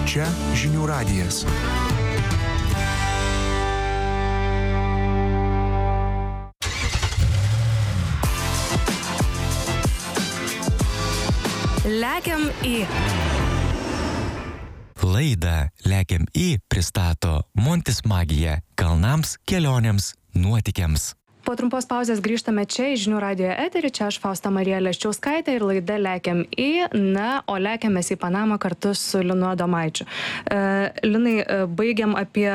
Čia žinių radijas. Lekiam į. Laidą Lekiam į pristato Montis Magija kalnams, kelionėms, nuotykiams. Po trumpos pauzės grįžtame čia į žinių radijo eterį. Čia aš Fausta Marija Leščiauskaitė ir laida Lekiam į. O lekiamės į Panamą kartu su Linu Adomaičiu. Linai, baigiam apie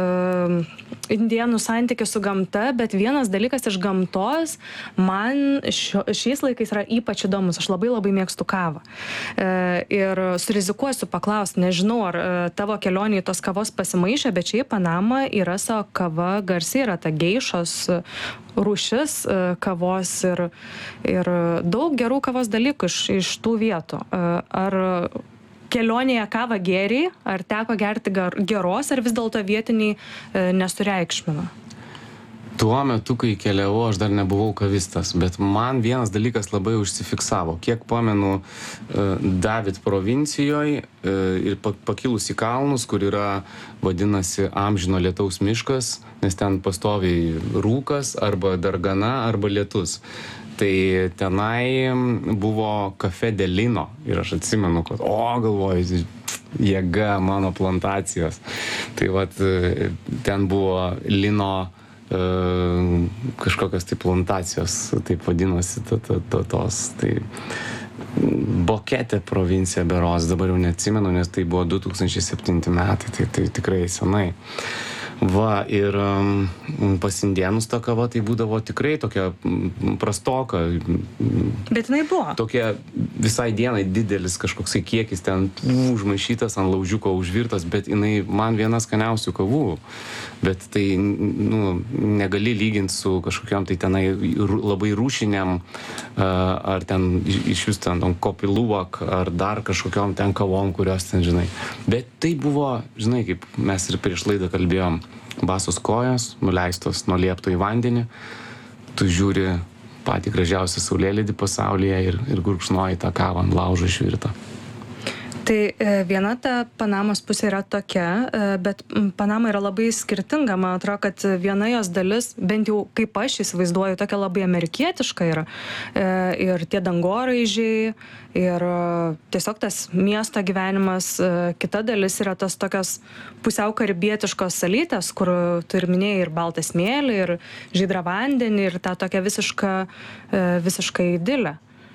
indėnų santykį su gamta, bet vienas dalykas iš gamtos man šiais laikais yra ypač įdomus. Aš labai mėgstu kavą. Ir surizikuosiu paklausti, nežinau, ar tavo kelionė į tos kavos pasimaišė, bet čia į Panamą yra savo kava garsi, yra ta geišos rūšis kavos ir daug gerų kavos dalykų iš tų vietų. Ar kelionėje kavą gėrei, ar teko gerti geros, ar vis dėlto vietiniai nesureikšmina? Tuo metu, kai keliavau, aš dar nebuvau kavistas, bet man vienas dalykas labai užsifiksavo. Kiek pamenu, David provincijoje ir pakilus į kalnus, kur yra, vadinasi, amžino lietaus miškas, nes ten pastoviai rūkas, arba dargana, arba lietus. Tai tenai buvo Café de Lino ir aš atsimenu, kad, galvoju, jėga mano plantacijos. Tai vat, ten buvo Lino kažkokios tai plantacijos, taip vadinosi tos, tai Bokete provincija beros, dabar jau neatsimenu, nes tai buvo 2007 metai, tai tikrai senai. Va, ir pas indėnus ta kava tai būdavo tikrai tokia prastoka. Bet jinai buvo. Tokia visai dienai didelis kažkoksai kiekis ten užmaišytas, ant laužiuko užvirtas, bet jinai man viena skaniausių kavų. Bet tai, negali lyginti su kažkokiam tai tenai labai rūšiniam, ar ten iš vis ten kopiluvak, ar dar kažkokiam ten kavom, kurios ten, žinai. Bet tai buvo, žinai, kaip mes ir prieš laidą kalbėjom, basos kojos, nuleistos nuo liepto į vandenį, tu žiūri patį gražiausią saulėlydį pasaulyje ir gurkšnoji tą kavą ant laužo išvirtą. Tai viena ta Panamos pusė yra tokia, bet Panama yra labai skirtinga. Man atrodo, kad viena jos dalis, bent jau kaip aš įsivaizduoju, tokia labai amerikietiška yra. Ir tie dangoraižiai, ir tiesiog tas miesto gyvenimas. Kita dalis yra tas tokios pusiau karibietiškos salytės, kur tu ir minėjai ir baltą smėlį, ir žydrą vandenį, ir tą tokią visišką idilę.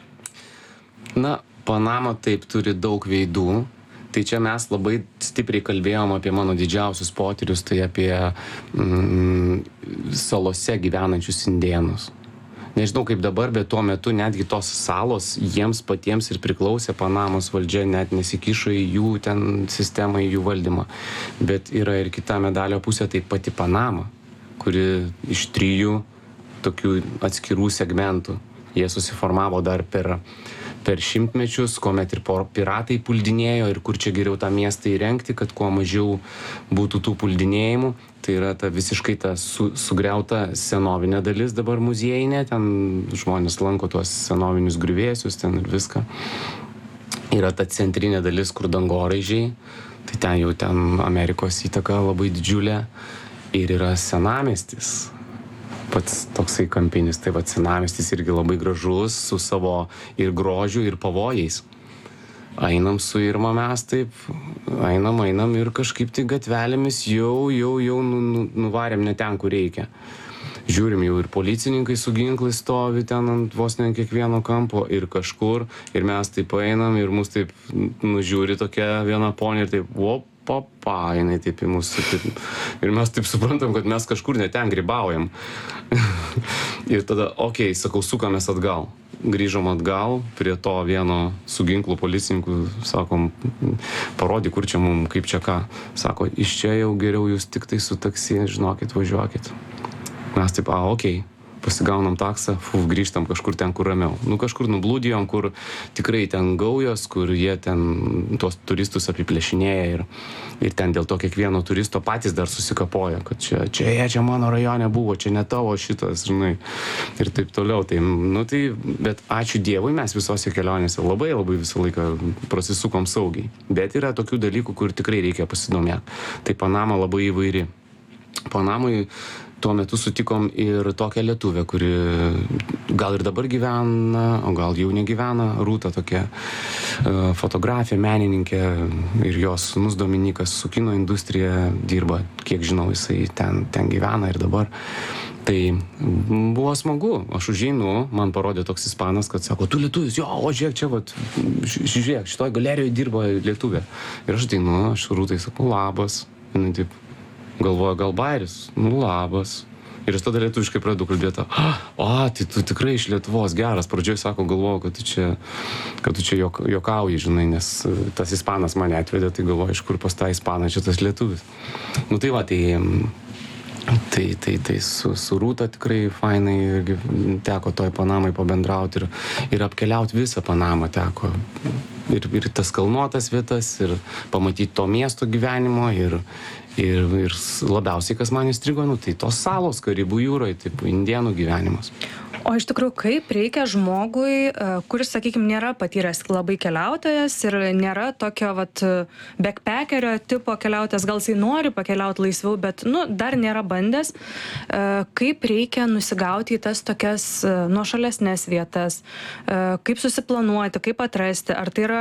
Na, Panama taip turi daug veidų, tai čia mes labai stipriai kalbėjom apie mano didžiausius potyrius, tai apie salose gyvenančius indėnus. Nežinau kaip dabar, bet tuo metu netgi tos salos jiems patiems ir priklausė, Panamos valdžia net nesikišo į jų ten sistemą, į jų valdymą. Bet yra ir kita medalio pusė, tai pati Panama, kuri iš 3 tokių atskirų segmentų. Jie susiformavo dar per šimtmečius, kuomet ir piratai puldinėjo ir kur čia geriau tą miestą įrengti, kad kuo mažiau būtų tų puldinėjimų. Tai yra ta visiškai ta sugriauta senovinė dalis dabar muziejinė, ten žmonės lanko tuos senovinius griuvėsius ten ir viską. Yra ta centrinė dalis, kur dangoraižiai, tai ten jau ten Amerikos įtaka labai didžiulė ir yra senamiestis. Pats toksai kampinis, tai vat senamiestis irgi labai gražus, su savo ir grožiu, ir pavojais. Einam su Irma mes taip, einam ir kažkaip tai gatvelėmis jau nuvarėm ne ten, kur reikia. Žiūrim, jau ir policininkai su ginklais stovi ten ant vos ne kiekvieno kampo ir kažkur, ir mes taip einam ir mus taip nužiūri tokia viena ponė ir taip, jinai taip į mūsų. Ir mes taip suprantam, kad mes kažkur ne ten grybaujam. Ir tada, sakau, sukamės atgal. Grįžom atgal prie to vieno su ginklu policininku, sakom, parodyk, kur čia mum, kaip čia ką. Sako, iš čia jau geriau jūs tik tai su taksi, žinokit, važiuokit. Mes taip, pasigaunam taksą, grįžtam kažkur ten, kur ramiau. Nu, kažkur nublūdijom, kur tikrai ten gaujos, kur jie ten tuos turistus apiplėšinėja ir ten dėl to kiekvieno turisto patys dar susikapoja, kad čia mano rajone buvo, čia ne tavo šitas, žinai, ir taip toliau. Tai, nu, tai, bet ačiū Dievui, mes visose kelionėse labai visą laiką prasisukom saugiai. Bet yra tokių dalykų, kur tikrai reikia pasidomėti. Tai Panama labai įvairi. Panamai tuo metu sutikom ir tokią lietuvę, kuri gal ir dabar gyvena, o gal jau negyvena, Rūta tokia fotografė, menininkė ir jos sūnus Dominikas su kino industrija dirba, kiek žinau, jisai ten gyvena ir dabar. Tai buvo smagu, aš užeinu, man parodė toks ispanas, kad sako, tu lietuvis, jo, o žiūrėk čia, vat, žiūrėk, šitoj galerijoje dirba lietuvė. Ir aš ateinu, aš Rūtai sakau, labas, jinai taip galvoja, gal bairis, nu labas. Ir aš tada lietuviškai pradedu kalbėti, tai tu tikrai iš Lietuvos geras. Pradžioj sako, galvoju, kad tu čia juokauji, žinai, nes tas ispanas mane atvedė, tai galvoju, iš kur pas tą ispaną čia tas lietuvis. Nu tai va, tai su Rūta tikrai fainai teko toj Panamai pabendrauti ir apkeliauti visą Panamą teko. Ir tas kalnuotas vietas, ir pamatyti to miesto gyvenimo, ir labiausiai, kas man įstrigo, tai tos salos Karibų jūroje, taip, indienų gyvenimas. O iš tikrųjų, kaip reikia žmogui, kuris, sakykime, nėra patyręs labai keliautojas ir nėra tokio, backpackerio tipo keliautojas, gal jisai nori pakeliauti laisviau, bet, dar nėra bandęs, kaip reikia nusigauti į tas tokias nuošalesnės vietas, kaip susiplanuoti, kaip atrasti, ar tai yra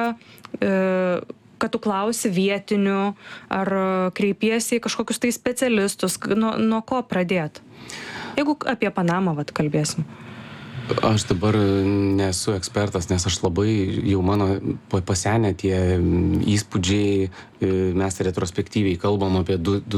kad tu klausi vietinių, ar kreipiesi į kažkokius tai specialistus, nuo ko pradėti? Jeigu apie Panamą kalbėsim. Aš dabar nesu ekspertas, nes aš labai, jau mano pasenę tie įspūdžiai, mes retrospektyviai kalbam apie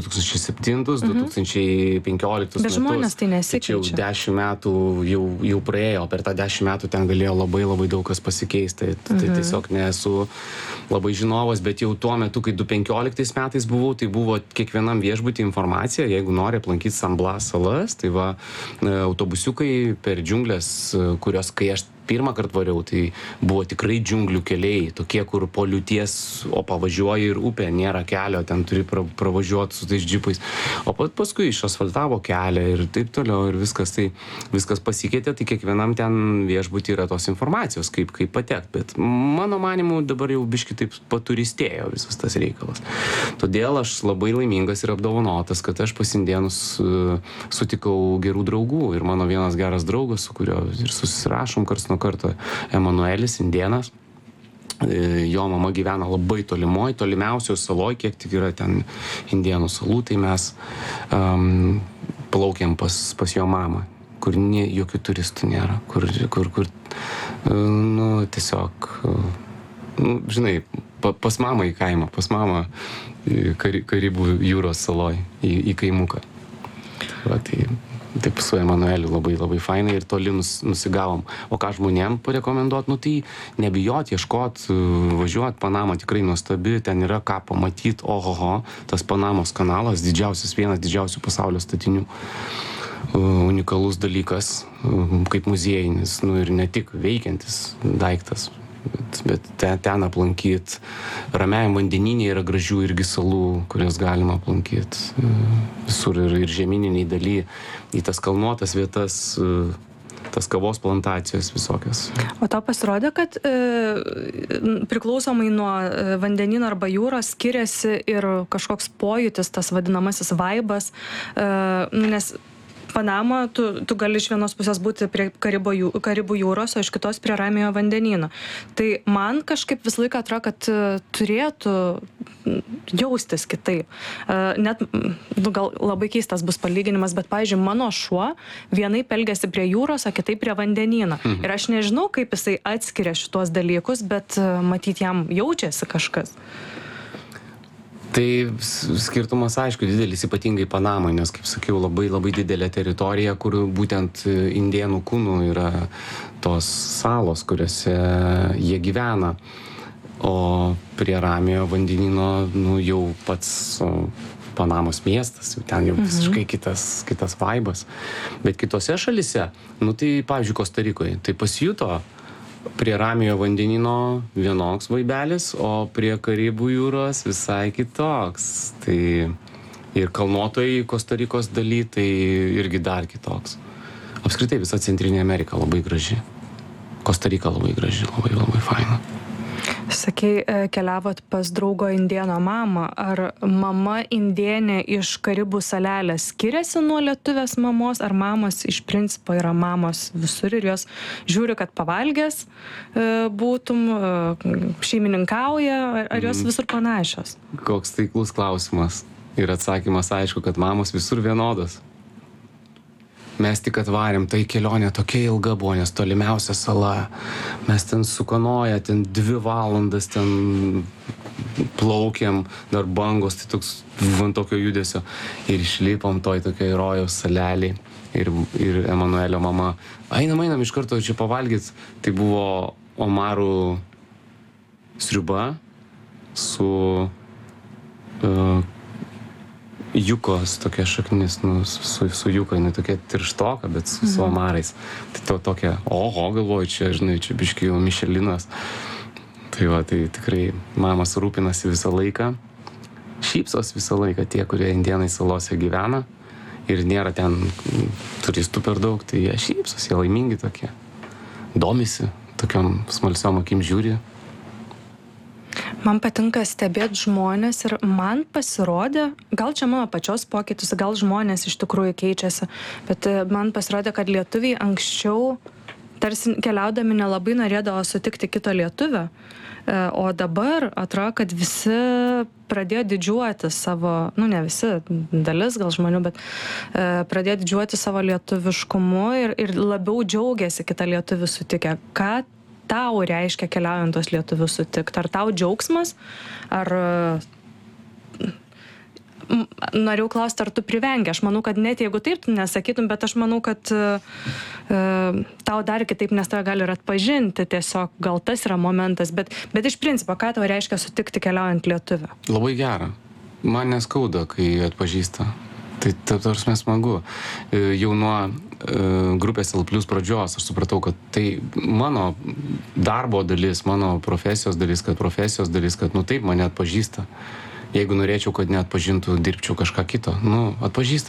2007-2015 metus. Bet žmonės tai nesikeičia. Tačiau 10 metų jau praėjo, per tą 10 metų ten galėjo labai daug kas pasikeisti. Tai tiesiog nesu labai žinovas, bet jau tuo metu, kai 2015 metais buvau, tai buvo kiekvienam viešbutį informacija, jeigu nori aplankyti San Blas salas, tai va, autobusiukai per džiunglės, kurios, kai aš pirmą kartą variau, tai buvo tikrai džiunglių keliai, tokie, kur po liūties, o pavažiuoji ir upė, nėra kelio, ten turi pravažiuoti su tais džipais. O paskui išasfaltavo kelią ir taip toliau, ir viskas pasikeitė, tai kiekvienam ten viešbutį yra tos informacijos, kaip patekti. Bet mano manimu dabar jau biški taip paturistėjo visas tas reikalas. Todėl aš labai laimingas ir apdovanotas, kad aš pas indėnus sutikau gerų draugų ir mano vienas geras draugas, su kurio ir susirašom karts nuo karto, Emanuelis, indėnas. Jo mama gyvena labai tolimiausios saloj, kiek tik yra ten indėnų salų, tai mes plaukėm pas jo mamą, kur jokių turistų nėra, kur tiesiog, žinai, pas mamą į kaimą, pas mamą Karibų jūros saloj, į kaimuką. Va, taip su Emanueliu labai fainai ir toli nusigavom. O ką žmonėm parekomenduot, tai nebijot, ieškot, važiuot. Panama tikrai nuostabi, ten yra ką pamatyti, ohoho, tas Panamos kanalas, vienas didžiausių pasaulio statinių. Unikalus dalykas, kaip muziejinis, ir ne tik veikiantis daiktas. Bet ten aplankyti. Ramiajam vandenyne yra gražių irgi salų, kurias galima aplankyti. Visur ir žemyniniai daly, į tas kalnuotas vietas, tas kavos plantacijos visokias. O tau pasirodė, kad priklausomai nuo vandenyno arba jūros skiriasi ir kažkoks pojūtis, tas vadinamasis vaibas, nes Panama, tu gali iš vienos pusės būti prie Karibų jūros, o iš kitos prie Ramiojo vandenyno. Tai man kažkaip visą laiką atrodo, kad turėtų jaustis kitaip. Net, gal labai keistas bus palyginimas, bet, pavyzdžiui, mano šuo vienaip elgiasi prie jūros, o kitaip prie vandenyno. Ir aš nežinau, kaip jisai atskiria šitos dalykus, bet matyt, jam jaučiasi kažkas. Tai skirtumas, aišku, didelis, ypatingai Panamai, nes, kaip sakiau, labai didelė teritorija, kur būtent indėnų kūnų yra tos salos, kuriuose jie gyvena. O prie Ramiojo vandenyno, jau pats Panamos miestas, jau ten jau visiškai kitas vaibas. Bet kitose šalise, nu tai pavyzdžiui Kostarikoje, tai pasijuto prie Ramiojo vandenyno vienoks vaibelis, o prie Karibų jūros visai kitoks. Tai ir kalnuotojai Kostarikos daly, tai irgi dar kitoks. Apskritai visa Centrinė Amerika labai graži. Kostarika labai graži, labai faina. Sakei, keliavot pas draugo indėno mamą. Ar mama indėnė iš Karibų salelės skiriasi nuo lietuvės mamos, ar mamos iš principo yra mamos visur ir jos žiūri, kad pavalgęs būtum, šeimininkauja, ar jos visur panašios? Koks taiklus klausimas. Ir atsakymas aišku, kad mamos visur vienodos. Mes tik atvarėm, tai kelionė tokia ilga buvo, nes tolimiausia sala. Mes ten sukanoja, ten 2 valandas ten plaukėm, dar bangos, tai toks ant tokio judesio. Ir išlipom toj tokiai rojaus salelį. Ir Emanuelio mama, einam iš karto čia pavalgyt. Tai buvo omarų sriuba su jukos tokia šaknis, su juka, jinai tokia tirštoka, bet su omarais. Tai tokia, oho, galvoju, čia biškai jau Mišelinas. Tai va, tai tikrai mamas rūpinasi visą laiką, šypsos visą laiką tie, kurie indėnai salose gyvena ir nėra ten turistų per daug, tai jie šypsos, jie laimingi tokie. Domisi, tokiam smalsiom akim žiūri. Man patinka stebėti žmonės ir man pasirodė, gal čia mano pačios pokytis, gal žmonės iš tikrųjų keičiasi, bet man pasirodė, kad lietuviai anksčiau, tarsi keliaudami nelabai norėdavo sutikti kito lietuvio, o dabar atrodo, kad visi pradėjo didžiuoti savo, nu ne visi, dalis gal žmonių, bet pradėjo didžiuoti savo lietuviškumu ir labiau džiaugiasi kitą lietuvį sutikę. Ką tau reiškia keliaujant tos lietuvius sutikti? Ar tau džiaugsmas? Ar norėjau klausti, ar tu privengi? Aš manau, kad net jeigu taip tu nesakytum, bet aš manau, kad tau dar kitaip, nes tave gali ir atpažinti tiesiog, gal tas yra momentas, bet iš principo, ką tau reiškia sutikti keliaujant lietuvį? Labai gera. Man neskauda, kai atpažįsta. Tai tarsi smagu. Jau nuo grupės L+ pradžios aš supratau, kad tai mano darbo dalis, mano profesijos dalis, kad nu taip mane atpažįsta. Jeigu norėčiau, kad neatpažintų, dirbčiau kažką kito. Nu, atpažįsta.